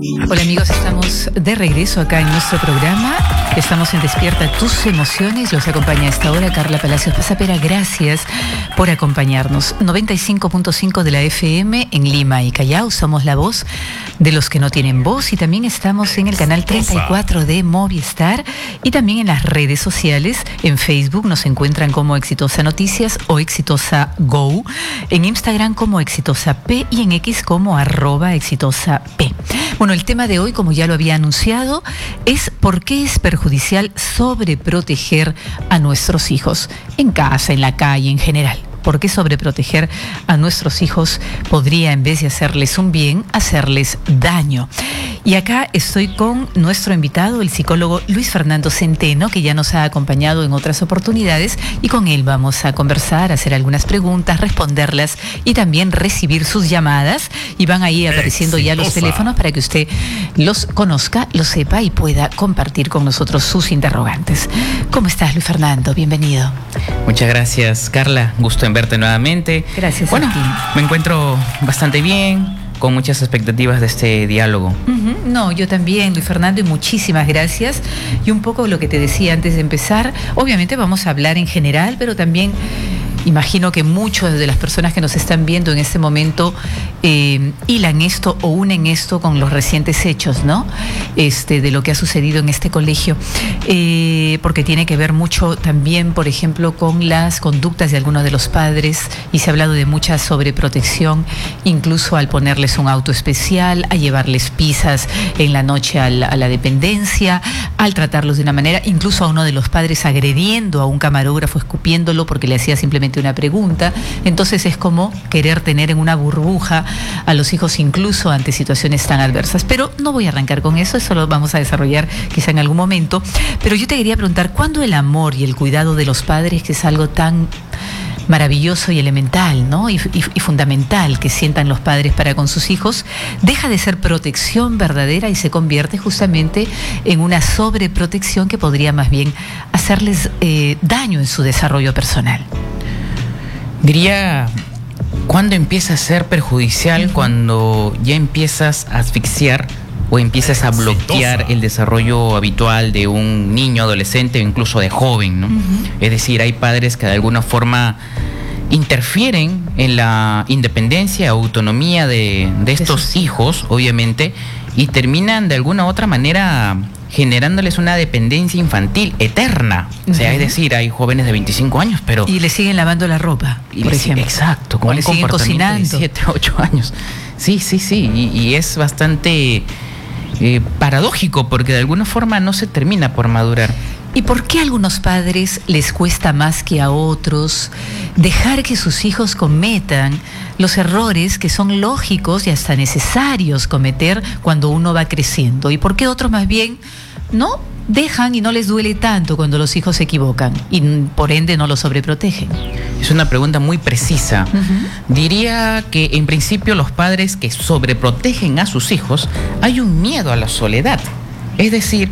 Hola amigos, estamos de regreso acá en nuestro programa. Estamos en Despierta Tus Emociones. Los acompaña a esta hora Carla Palacios Pasapera. Gracias por acompañarnos. 95.5 de la FM en Lima y Callao. Somos la voz de los que no tienen voz. Y también estamos en el canal 34 de Movistar. Y también en las redes sociales. En Facebook nos encuentran como Exitosa Noticias o Exitosa Go. En Instagram como Exitosa P y en X como @ExitosaP. Bueno, el tema de hoy, como ya lo había anunciado, es por qué es perjudicial sobreproteger a nuestros hijos en casa, en la calle, en general. ¿Por qué sobreproteger a nuestros hijos podría, en vez de hacerles un bien, hacerles daño? Y acá estoy con nuestro invitado, el psicólogo Luis Fernando Centeno, que ya nos ha acompañado en otras oportunidades, y con él vamos a conversar, hacer algunas preguntas, responderlas y también recibir sus llamadas. Y van ahí apareciendo ya los teléfonos para que usted los conozca, los sepa y pueda compartir con nosotros sus interrogantes. ¿Cómo estás, Luis Fernando? Bienvenido. Muchas gracias, Carla. Gusto en verte nuevamente. Gracias. Bueno, a ti. Me encuentro bastante bien, con muchas expectativas de este diálogo. No, yo también, Luis Fernando, y muchísimas gracias. Y un poco lo que te decía antes de empezar, obviamente vamos a hablar en general, pero también imagino que muchas de las personas que nos están viendo en este momento hilan esto o unen esto con los recientes hechos, ¿no? De lo que ha sucedido en este colegio, porque tiene que ver mucho también, por ejemplo, con las conductas de algunos de los padres, y se ha hablado de mucha sobreprotección, incluso al ponerles un auto especial, a llevarles pizzas en la noche a la dependencia, al tratarlos de una manera, incluso a uno de los padres agrediendo a un camarógrafo, escupiéndolo porque le hacía simplemente una pregunta. Entonces es como querer tener en una burbuja a los hijos incluso ante situaciones tan adversas. Pero no voy a arrancar con eso lo vamos a desarrollar quizá en algún momento. Pero yo te quería preguntar, ¿cuándo el amor y el cuidado de los padres, que es algo tan maravilloso y elemental, ¿no? y fundamental que sientan los padres para con sus hijos, deja de ser protección verdadera y se convierte justamente en una sobreprotección que podría más bien hacerles daño en su desarrollo personal? Diría, ¿cuándo empieza a ser perjudicial? Cuando ya empiezas a asfixiar o empiezas a bloquear el desarrollo habitual de un niño, adolescente o incluso de joven, ¿no? Es decir, hay padres que de alguna forma interfieren en la independencia, autonomía de estos hijos, obviamente, y terminan de alguna u otra manera generándoles una dependencia infantil eterna. O sea, es decir, hay jóvenes de 25 años, pero... Y le siguen lavando la ropa, por ejemplo. Exacto, con o le siguen cocinando. De 7, 8 años. Sí. Y es bastante paradójico, porque de alguna forma no se termina por madurar. ¿Y por qué a algunos padres les cuesta más que a otros dejar que sus hijos cometan los errores que son lógicos y hasta necesarios cometer cuando uno va creciendo? ¿Y por qué otros más bien no dejan y no les duele tanto cuando los hijos se equivocan y por ende no los sobreprotegen? Es una pregunta muy precisa. Diría que en principio los padres que sobreprotegen a sus hijos, hay un miedo a la soledad. Es decir,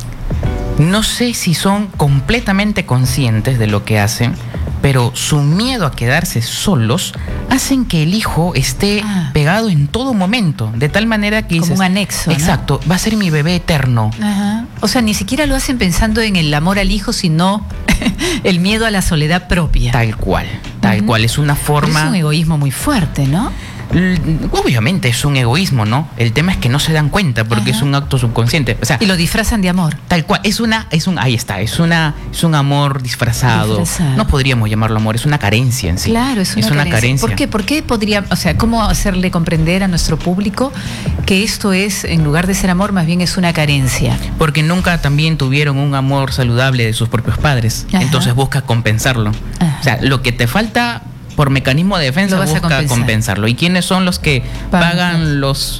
no sé si son completamente conscientes de lo que hacen, pero su miedo a quedarse solos hacen que el hijo esté pegado en todo momento, de tal manera que dices, como un anexo, ¿no? Exacto, va a ser mi bebé eterno. O sea, ni siquiera lo hacen pensando en el amor al hijo, sino el miedo a la soledad propia. Tal cual. Es una forma... Pero es un egoísmo muy fuerte, ¿no? Obviamente es un egoísmo, ¿no? El tema es que no se dan cuenta porque es un acto subconsciente. O sea, y lo disfrazan de amor. Tal cual, ahí está, es un amor disfrazado. No podríamos llamarlo amor, es una carencia en sí. Claro, es una carencia. ¿Por qué? ¿Por qué podría, cómo hacerle comprender a nuestro público que esto es, en lugar de ser amor, más bien es una carencia? Porque nunca también tuvieron un amor saludable de sus propios padres. Entonces busca compensarlo. O sea, lo que te falta por mecanismo de defensa busca compensarlo. ¿Y quiénes son los que pagan los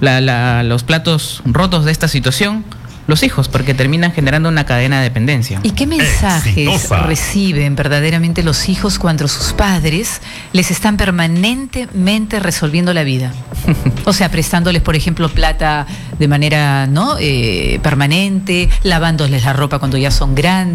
platos rotos de esta situación? Los hijos, porque terminan generando una cadena de dependencia. ¿Y qué mensajes reciben verdaderamente los hijos cuando sus padres les están permanentemente resolviendo la vida? O sea, prestándoles, por ejemplo, plata de manera permanente, lavándoles la ropa cuando ya son grandes.